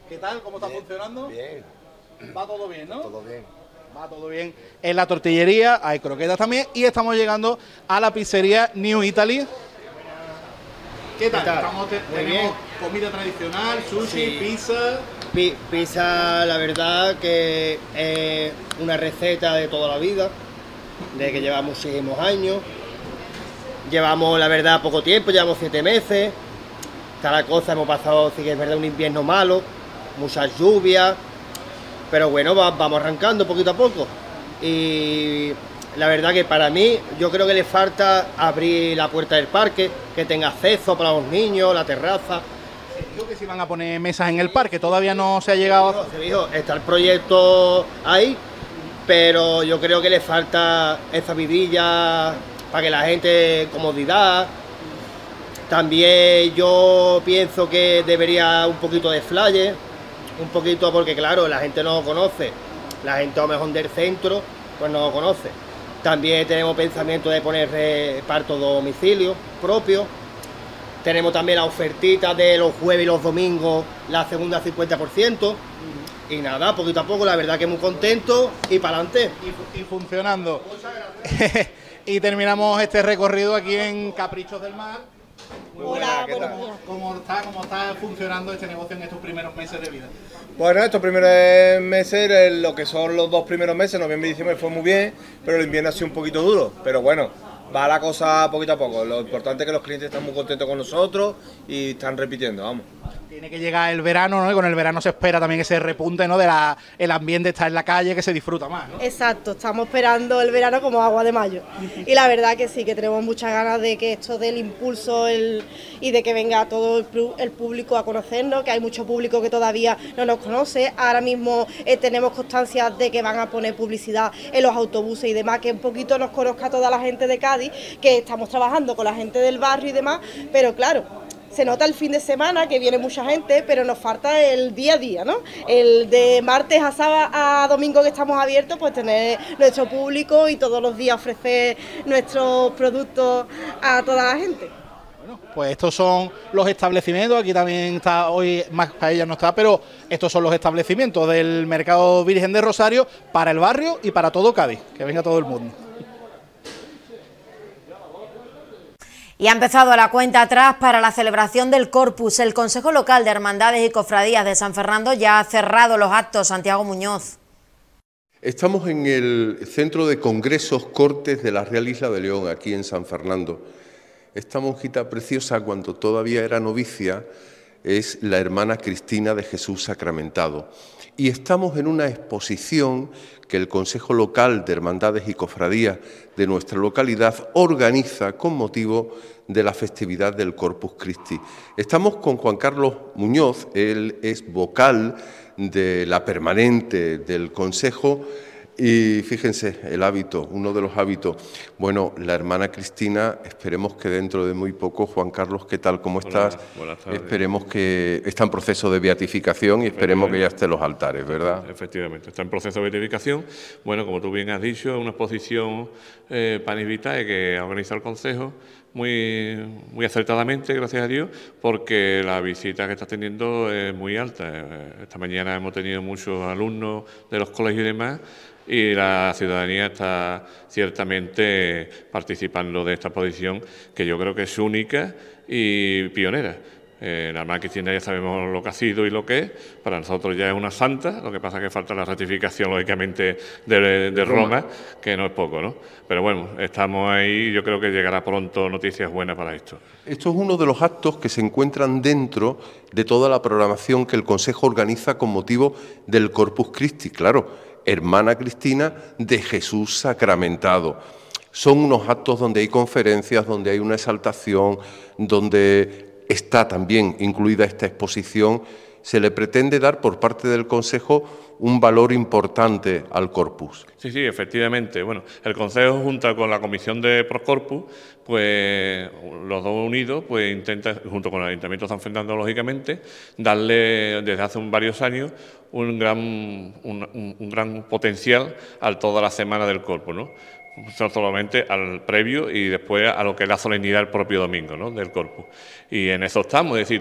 ¿Qué tal? ¿Cómo está funcionando? Bien. Va todo bien, ¿no? Todo bien. Va todo bien. En la tortillería hay croquetas también y estamos llegando a la pizzería New Italy. ¿Qué tal? Tenemos comida tradicional, sushi, Sí. pizza. Pizza, la verdad que es una receta de toda la vida, de que llevamos muchísimos años. Llevamos, la verdad, poco tiempo, llevamos 7 meses. Está la cosa, hemos pasado, sí que es verdad, un invierno malo, muchas lluvias, pero bueno, vamos arrancando poquito a poco. Y la verdad que para mí, yo creo que le falta abrir la puerta del parque, que tenga acceso para los niños, la terraza. Dijo que se iban a poner mesas en el parque, todavía no se ha llegado. Se dijo, está el proyecto ahí, pero yo creo que le falta esa vidilla para que la gente, comodidad. También yo pienso que debería un poquito de flyer, un poquito porque claro, la gente no lo conoce, la gente a lo mejor del centro pues no lo conoce. También tenemos pensamiento de poner reparto a domicilio propio. Tenemos también la ofertita de los jueves y los domingos, la segunda 50%. Y nada, poquito a poco, la verdad que muy contento y para adelante. Y funcionando. Y terminamos este recorrido aquí en Caprichos del Mar. Hola, buenos días. ¿Cómo está funcionando este negocio en estos primeros meses de vida? Bueno, estos primeros meses, lo que son los 2 primeros meses, noviembre y diciembre, fue muy bien, pero el invierno ha sido un poquito duro. Pero bueno, va la cosa poquito a poco. Lo importante es que los clientes están muy contentos con nosotros y están repitiendo, vamos. Tiene que llegar el verano, ¿no? Y con el verano se espera también ese repunte, ¿no? El ambiente está en la calle, que se disfruta más, ¿no? Exacto, estamos esperando el verano como agua de mayo. Y la verdad que sí, que tenemos muchas ganas de que esto dé el impulso y de que venga todo el público a conocernos, que hay mucho público que todavía no nos conoce. Ahora mismo tenemos constancia de que van a poner publicidad en los autobuses y demás, que un poquito nos conozca toda la gente de Cádiz, que estamos trabajando con la gente del barrio y demás, pero claro, se nota el fin de semana que viene mucha gente, pero nos falta el día a día, ¿no? El de martes a sábado a domingo que estamos abiertos, pues tener nuestro público y todos los días ofrecer nuestros productos a toda la gente. Bueno, pues estos son los establecimientos, aquí también está, hoy más para ella no está, pero estos son los establecimientos del Mercado Virgen de Rosario para el barrio y para todo Cádiz, que venga todo el mundo. Y ha empezado la cuenta atrás para la celebración del Corpus. El Consejo Local de Hermandades y Cofradías de San Fernando ya ha cerrado los actos. Santiago Muñoz. Estamos en el Centro de Congresos Cortes de la Real Isla de León, aquí en San Fernando. Esta monjita preciosa, cuando todavía era novicia, es la hermana Cristina de Jesús Sacramentado. Y estamos en una exposición que el Consejo Local de Hermandades y Cofradías de nuestra localidad organiza con motivo de la festividad del Corpus Christi. Estamos con Juan Carlos Muñoz, él es vocal de la permanente del Consejo. Y fíjense, el hábito, uno de los hábitos. Bueno, la hermana Cristina, esperemos que dentro de muy poco, Juan Carlos, ¿qué tal? ¿Cómo estás? Buenas tardes. Esperemos que está en proceso de beatificación y esperemos que ya esté en los altares, ¿verdad? Efectivamente, está en proceso de beatificación. Bueno, como tú bien has dicho, es una exposición Panis Vitae que ha organizado el Consejo muy acertadamente, gracias a Dios, porque la visita que está teniendo es muy alta. Esta mañana hemos tenido muchos alumnos de los colegios y demás, y la ciudadanía está ciertamente participando de esta exposición, que yo creo que es única y pionera. La hermana Cristina ya sabemos lo que ha sido y lo que es, para nosotros ya es una santa, lo que pasa es que falta la ratificación, lógicamente, de Roma, que no es poco, ¿no? Pero bueno, estamos ahí, yo creo que llegará pronto noticias buenas para esto. Esto es uno de los actos que se encuentran dentro de toda la programación que el Consejo organiza con motivo del Corpus Christi, claro, hermana Cristina de Jesús Sacramentado. Son unos actos donde hay conferencias, donde hay una exaltación, donde está también incluida esta exposición. Se le pretende dar por parte del Consejo un valor importante al Corpus. Sí, efectivamente. Bueno, el Consejo, junto con la Comisión de Proscorpus, pues los dos unidos, pues intenta, junto con el Ayuntamiento de San Fernando, lógicamente, darle desde hace varios años un gran potencial a toda la semana del Corpus, ¿no? No solamente al previo y después a lo que es la solemnidad del propio domingo, ¿no?, del Corpus. Y en eso estamos, es decir,